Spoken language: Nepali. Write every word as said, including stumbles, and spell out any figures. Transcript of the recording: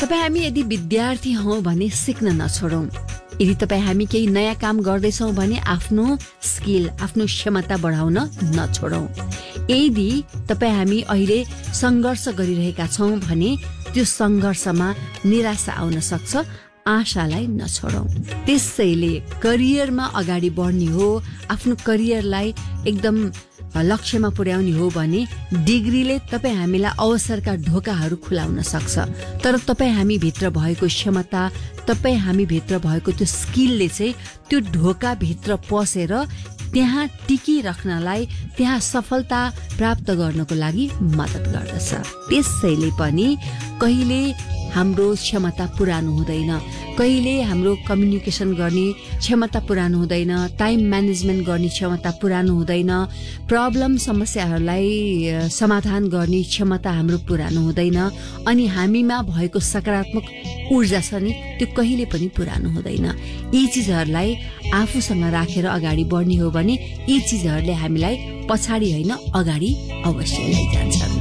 तपाईँ हामी यदि विद्यार्थी हौं भने सिक्न नछोडौं। यदि तपाईँ हामी केही नयाँ काम गर्दैछौँ भने आफ्नो स्किल आफ्नो क्षमता बढाउन नछोडौं। यदि तपाईँ हामी अहिले संघर्ष गरिरहेका छौं भने त्यो संघर्षमा निराशा आउन सक्छ, आशालाई नछोडौं। त्यसैले करियरमा अगाडि बढ्ने हो, आफ्नो करियरलाई एकदम लक्ष्यमा पुर्याउने हो भने डिग्रीले तपाईँ हामीलाई अवसरका ढोकाहरू खुलाउन सक्छ, तर तपाईँ हामी भित्र भएको क्षमता तपाईँ हामी भित्र भएको त्यो स्किलले चाहिँ त्यो ढोका भित्र पसेर त्यहाँ टिकिराख्नलाई त्यहाँ सफलता प्राप्त गर्नको लागि मद्दत गर्दछ। त्यसैले पनि कहिले हाम्रो क्षमता पुरानो हुँदैन, कहिले हाम्रो कम्युनिकेसन गर्ने क्षमता पुरानो हुँदैन, टाइम म्यानेजमेन्ट गर्ने क्षमता पुरानो हुँदैन, प्रब्लम समस्याहरूलाई समाधान गर्ने क्षमता हाम्रो पुरानो हुँदैन, अनि हामीमा भएको सकारात्मक ऊर्जा छ नि त्यो कहिले पनि पुरानो हुँदैन। यी चिजहरूलाई आफूसँग राखेर अगाडि बढ्ने हो भने यी चिजहरूले हामीलाई पछाडि होइन अगाडि अवश्य लैजान्छन्।